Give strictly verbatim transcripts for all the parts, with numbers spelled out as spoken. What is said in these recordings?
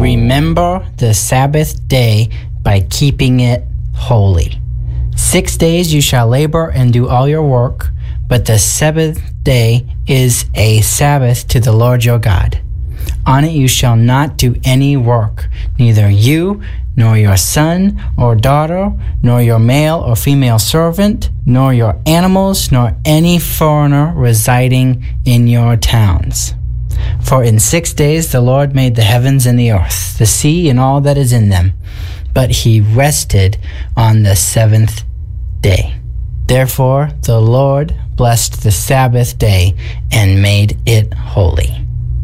Remember the Sabbath day by keeping it holy. Six days you shall labor and do all your work, but the seventh day is a Sabbath to the Lord your God. On it you shall not do any work, neither you, nor your son or daughter, nor your male or female servant, nor your animals, nor any foreigner residing in your towns. For in six days the Lord made the heavens and the earth, the sea and all that is in them, but he rested on the seventh day. Therefore the Lord blessed the Sabbath day and made it holy.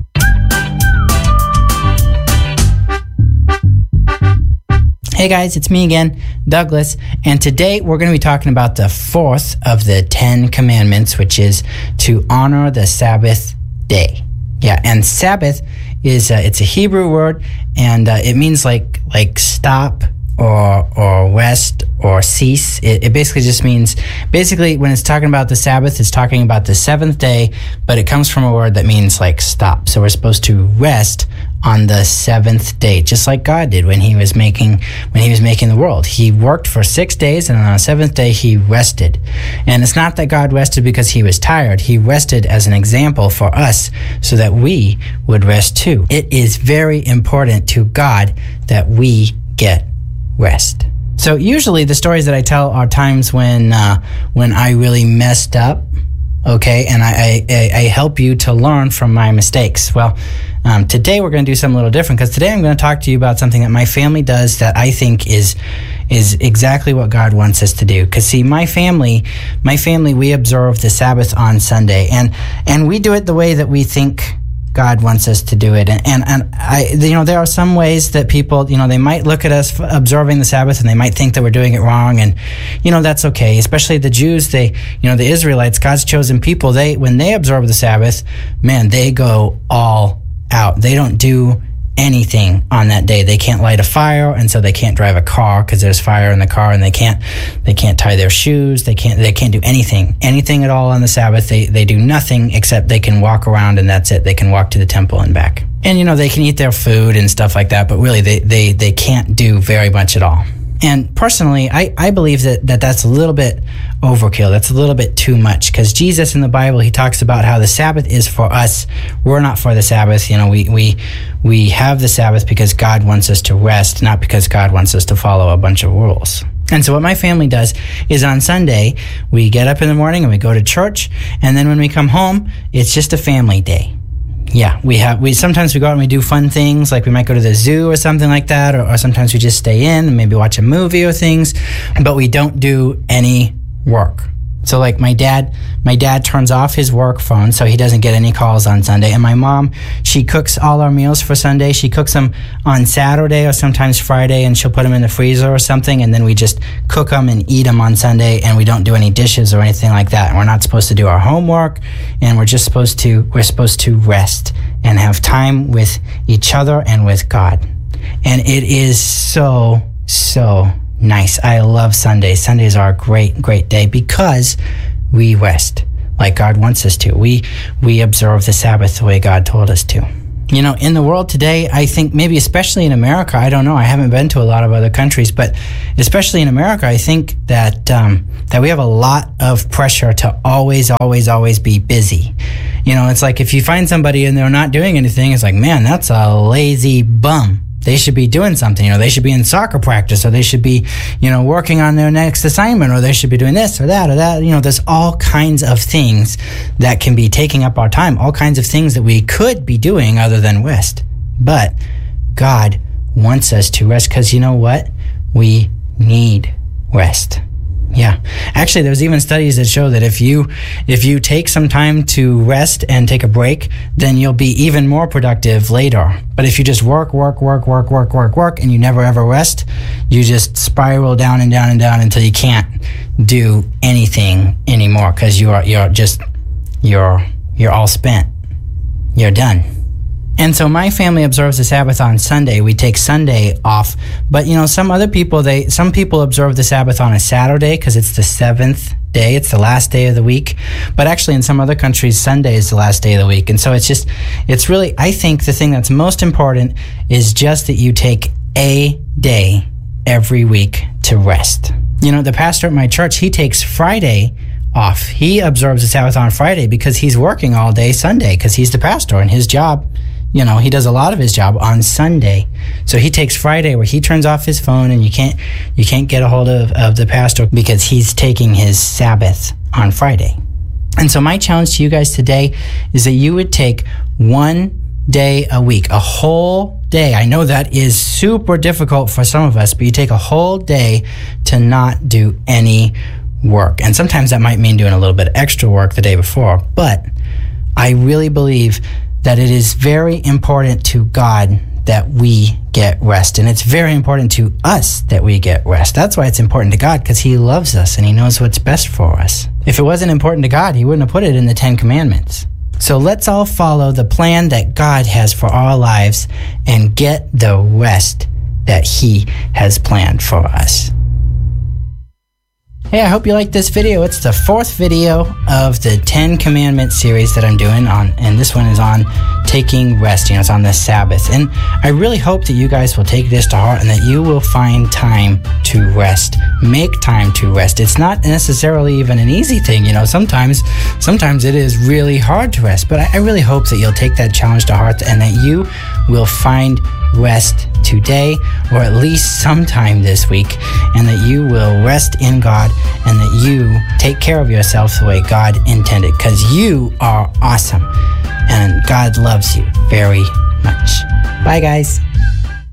Hey guys, it's me again, Douglas, and today we're going to be talking about the fourth of the Ten Commandments, which is to honor the Sabbath day. Yeah, and Sabbath is uh, it's a Hebrew word, and uh, it means like like stop or or rest or cease. It, it basically just means, basically when it's talking about the Sabbath, it's talking about the seventh day, but it comes from a word that means like stop. So we're supposed to rest on the seventh day, just like God did when he was making when he was making the world. He worked for six days, and on the seventh day he rested. And it's not that God rested because he was tired. He rested as an example for us so that we would rest too. It is very important to God that we get rest. So usually the stories that I tell are times when uh, when I really messed up, okay, and I, I, I help you to learn from my mistakes. Well, um, today we're going to do something a little different, because today I'm going to talk to you about something that my family does that I think is is exactly what God wants us to do. Because see, my family, my family, we observe the Sabbath on Sunday, and and we do it the way that we think God wants us to do it. And, and and I, you know, there are some ways that people, you know, they might look at us observing the Sabbath and they might think that we're doing it wrong. And, you know, that's okay. Especially the Jews, they, you know, the Israelites, God's chosen people, they, when they observe the Sabbath, man, they go all out. They don't do anything on that day. They can't light a fire, and so they can't drive a car because there's fire in the car, and they can't they can't tie their shoes. They can't they can't do anything anything at all on the Sabbath. They they do nothing except they can walk around, and that's it. They can walk to the temple and back, and you know, they can eat their food and stuff like that, but really they they they can't do very much at all. And personally, I, I believe that, that that's a little bit overkill. That's a little bit too much, because Jesus in the Bible, he talks about how the Sabbath is for us. We're not for the Sabbath. You know, we, we, we have the Sabbath because God wants us to rest, not because God wants us to follow a bunch of rules. And so what my family does is on Sunday, we get up in the morning and we go to church. And then when we come home, it's just a family day. Yeah, we have, we sometimes we go out and we do fun things, like we might go to the zoo or something like that, or, or sometimes we just stay in and maybe watch a movie or things, but we don't do any work. So like my dad, my dad turns off his work phone so he doesn't get any calls on Sunday. And my mom, she cooks all our meals for Sunday. She cooks them on Saturday or sometimes Friday, and she'll put them in the freezer or something, and then we just cook them and eat them on Sunday, and we don't do any dishes or anything like that. And we're not supposed to do our homework, and we're just supposed to, we're supposed to rest and have time with each other and with God. And it is so, so nice. I love Sundays. Sundays are a great, great day because we rest like God wants us to. We we observe the Sabbath the way God told us to. You know, in the world today, I think maybe especially in America, I don't know, I haven't been to a lot of other countries, but especially in America, I think that um, that we have a lot of pressure to always, always, always be busy. You know, it's like if you find somebody and they're not doing anything, it's like, man, that's a lazy bum. They should be doing something, you know, they should be in soccer practice, or they should be, you know, working on their next assignment, or they should be doing this or that or that. You know, there's all kinds of things that can be taking up our time, all kinds of things that we could be doing other than rest. But God wants us to rest because you know what? We need rest. Yeah. Actually, there's even studies that show that if you if you take some time to rest and take a break, then you'll be even more productive later. But if you just work, work, work, work, work, work, work, and you never ever rest, you just spiral down and down and down until you can't do anything anymore because you're you're just you're you're all spent. You're done. And so my family observes the Sabbath on Sunday. We take Sunday off. But, you know, some other people, they some people observe the Sabbath on a Saturday because it's the seventh day. It's the last day of the week. But actually, in some other countries, Sunday is the last day of the week. And so it's just, it's really, I think the thing that's most important is just that you take a day every week to rest. You know, the pastor at my church, he takes Friday off. He observes the Sabbath on Friday because he's working all day Sunday because he's the pastor and his job, you know, he does a lot of his job on Sunday. So he takes Friday where he turns off his phone and you can't you can't get a hold of, of the pastor because he's taking his Sabbath on Friday. And so my challenge to you guys today is that you would take one day a week, a whole day. I know that is super difficult for some of us, but you take a whole day to not do any work. And sometimes that might mean doing a little bit of extra work the day before. But I really believe that it is very important to God that we get rest. And it's very important to us that we get rest. That's why it's important to God, because he loves us and he knows what's best for us. If it wasn't important to God, he wouldn't have put it in the Ten Commandments. So let's all follow the plan that God has for our lives and get the rest that he has planned for us. Hey, I hope you liked this video. It's the fourth video of the Ten Commandments series that I'm doing on, and this one is on taking rest. You know, it's on the Sabbath. And I really hope that you guys will take this to heart and that you will find time to rest. Make time to rest. It's not necessarily even an easy thing. You know, sometimes, sometimes it is really hard to rest, but I, I really hope that you'll take that challenge to heart and that you will find rest today or at least sometime this week, and that you will rest in God and that you take care of yourself the way God intended, because you are awesome and God loves you very much. Bye, guys.